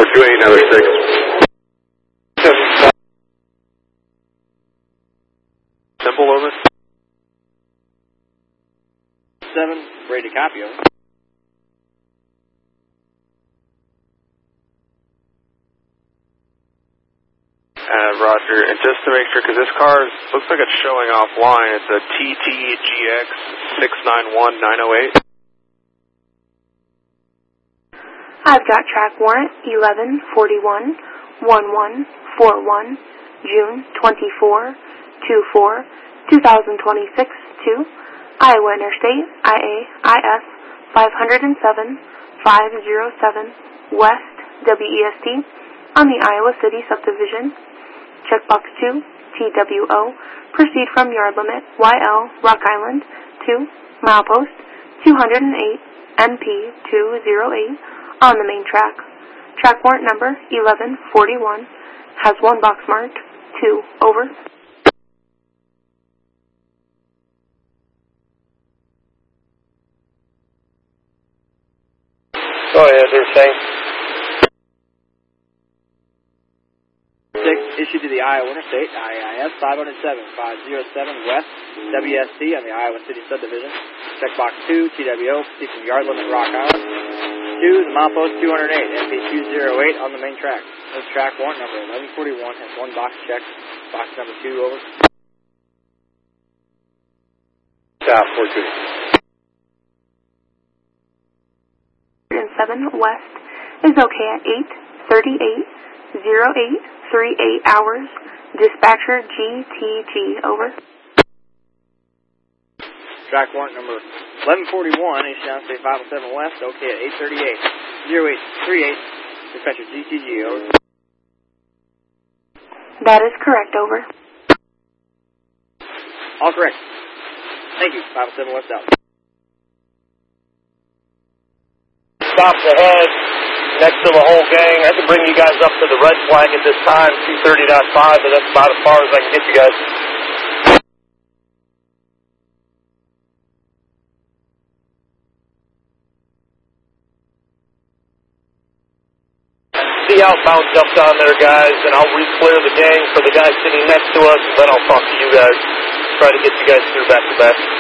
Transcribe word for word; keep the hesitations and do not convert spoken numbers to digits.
two eight, another six. Simple, over. seven, ready to copy, over. Uh, roger, and just to make sure, because this car is, looks like it's showing offline, it's a T T G X six nine one nine oh eight. I've got track warrant eleven forty-one eleven forty-one, June twenty-fourth, twenty-four, twenty twenty-six to Iowa Interstate I A I S five oh seven, five oh seven West W E S T on the Iowa City subdivision. Checkbox two, T W O, proceed from yard limit Y L Rock Island to milepost two oh eight N P two oh eight on the main track. Track warrant number eleven forty-one has one box marked, two, over. Go ahead, they're saying. six, issued to the Iowa Interstate I A I S five oh seven, five oh seven West W S T on the Iowa City subdivision. Checkbox two, T W O, proceed from yard limit Rock Island. two, the milepost two oh eight, N P two oh eight on the main track. This track warrant number eleven forty-one has one box checked. Box number two, over. Stop, four two. seven West is okay at eight thirty-eight oh eight thirty-eight hours. Dispatcher G T G, over. Track warrant number eleven forty-one, East United State five oh seven West, okay at eight thirty-eight oh eight thirty-eight. Dispatcher G T G, over. That is correct, over. All correct. Thank you, five oh seven West out. Stops ahead, next to the whole gang. I can bring you guys up to the red flag at this time, two thirty point five, but that's about as far as I can get you guys. See outbound jumped on there, guys, and I'll re-clear the gang for the guy sitting next to us, and then I'll talk to you guys, try to get you guys through back to back.